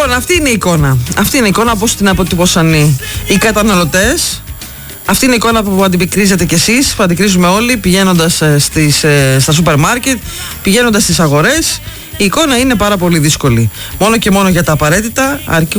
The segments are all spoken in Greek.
Λοιπόν, αυτή είναι η εικόνα. Αυτή είναι η εικόνα όπως την αποτυπώσαν οι καταναλωτές. Αυτή είναι η εικόνα που αντιπικρίζετε κι εσείς, που αντικρίζουμε όλοι πηγαίνοντας στα σούπερ μάρκετ, πηγαίνοντας στις αγορές. Η εικόνα είναι πάρα πολύ δύσκολη. Μόνο και μόνο για τα απαραίτητα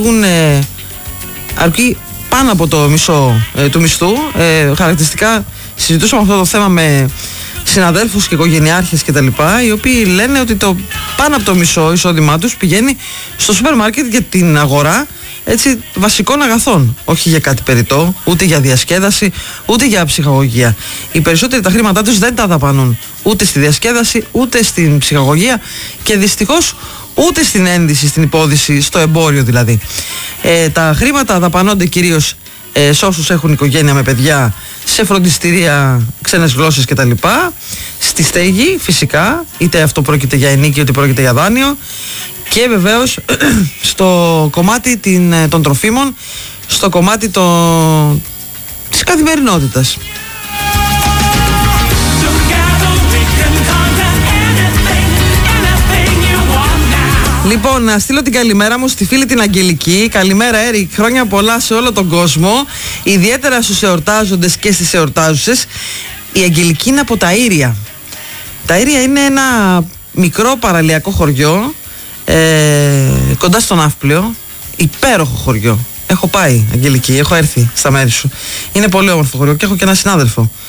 αρκεί πάνω από το μισό του μισθού. Χαρακτηριστικά συζητούσαμε αυτό το θέμα με συναδέλφους και οικογενειάρχες και τα λοιπά, οι οποίοι λένε ότι το πάνω από το μισό εισόδημά τους πηγαίνει στο σούπερ μάρκετ για την αγορά βασικών αγαθών. Όχι για κάτι περιττό, ούτε για διασκέδαση, ούτε για ψυχαγωγία. Οι περισσότεροι τα χρήματά τους δεν τα δαπανούν ούτε στη διασκέδαση, ούτε στην ψυχαγωγία και δυστυχώς ούτε στην ένδυση, στην υπόδηση, στο εμπόριο δηλαδή. Τα χρήματα δαπανώνται κυρίως σε όσους έχουν οικογένεια με παιδιά, σε φροντιστήρια, ξένες γλώσσες κτλ. Στη στέγη φυσικά, είτε αυτό πρόκειται για ενίκιο είτε πρόκειται για δάνειο, και βεβαίως στο κομμάτι των τροφίμων, στο κομμάτι της καθημερινότητας. Λοιπόν, να στείλω την καλημέρα μου στη φίλη την Αγγελική. Καλημέρα, Έρη. Χρόνια πολλά σε όλο τον κόσμο. Ιδιαίτερα στους εορτάζοντες και στις εορτάζουσες. Η Αγγελική είναι από τα Ήρια. Τα Ήρια είναι ένα μικρό παραλιακό χωριό κοντά στον Ναύπλιο. Υπέροχο χωριό. Έχω πάει, Αγγελική, έχω έρθει στα μέρη σου. Είναι πολύ όμορφο χωριό και έχω και ένα συνάδελφο